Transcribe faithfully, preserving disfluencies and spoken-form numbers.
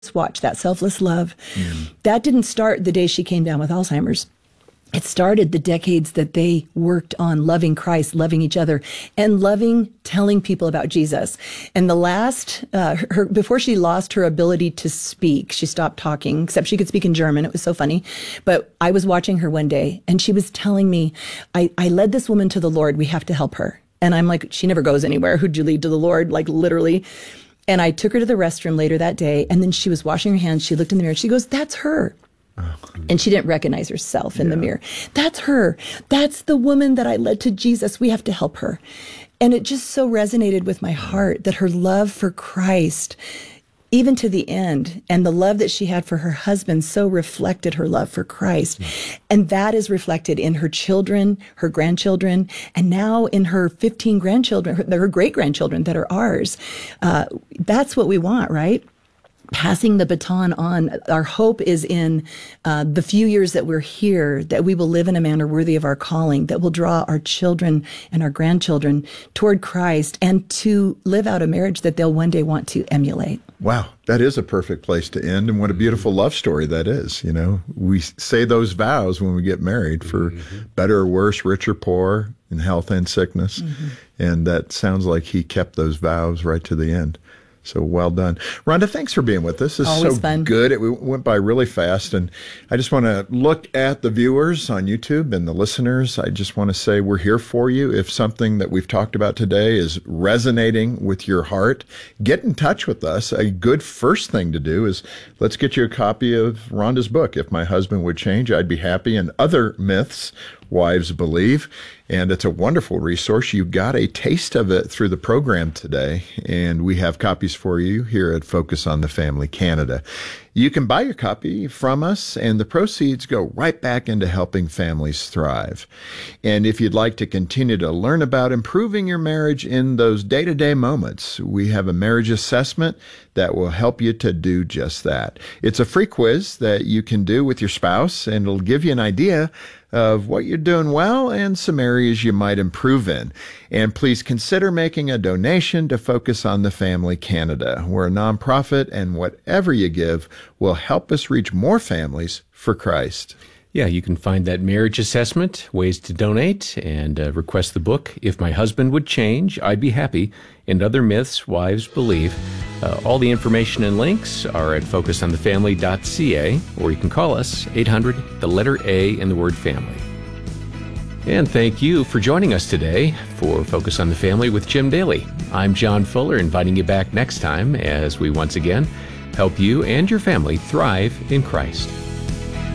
watch, that selfless love, mm. that didn't start the day she came down with Alzheimer's. It started the decades that they worked on loving Christ, loving each other, and loving telling people about Jesus. And the last, uh, her before she lost her ability to speak, she stopped talking, except she could speak in German. It was so funny. But I was watching her one day, and she was telling me, I, I led this woman to the Lord. We have to help her. And I'm like, she never goes anywhere. Who'd you lead to the Lord? Like, literally. And I took her to the restroom later that day, and then she was washing her hands. She looked in the mirror. She goes, that's her. Oh. And she didn't recognize herself in yeah. the mirror. That's her. That's the woman that I led to Jesus. We have to help her. And it just so resonated with my heart that her love for Christ, even to the end, and the love that she had for her husband so reflected her love for Christ. Mm. And that is reflected in her children, her grandchildren, and now in her fifteen grandchildren, her, her great-grandchildren that are ours. Uh, that's what we want, right? Passing the baton on. Our hope is in uh, the few years that we're here, that we will live in a manner worthy of our calling, that will draw our children and our grandchildren toward Christ, and to live out a marriage that they'll one day want to emulate. Wow, that is a perfect place to end, and what a beautiful love story that is. You know, we say those vows when we get married for mm-hmm. better or worse, rich or poor, in health and sickness, mm-hmm. and that sounds like he kept those vows right to the end. So well done. Rhonda, thanks for being with us. This Always is so fun. good. It went by really fast. And I just want to look at the viewers on YouTube and the listeners. I just want to say we're here for you. If something that we've talked about today is resonating with your heart, get in touch with us. A good first thing to do is let's get you a copy of Rhonda's book, If My Husband Would Change, I'd Be Happy, and Other Myths Wives Believe. And it's a wonderful resource. You got a taste of it through the program today, and we have copies for you here at Focus on the Family Canada. You can buy your copy from us, and the proceeds go right back into helping families thrive. And if you'd like to continue to learn about improving your marriage in those day-to-day moments, we have a marriage assessment that will help you to do just that. It's a free quiz that you can do with your spouse, and it'll give you an idea of what you're doing well and some areas you might improve in. And please consider making a donation to Focus on the Family Canada. We're a nonprofit, and whatever you give will help us reach more families for Christ. Yeah, you can find that marriage assessment, ways to donate, and uh, request the book, If My Husband Would Change, I'd Be Happy, and Other Myths Wives Believe. Uh, all the information and links are at focus on the family dot c a, or you can call us, eight hundred, the letter A, and the word family. And thank you for joining us today for Focus on the Family with Jim Daly. I'm John Fuller, inviting you back next time as we once again help you and your family thrive in Christ.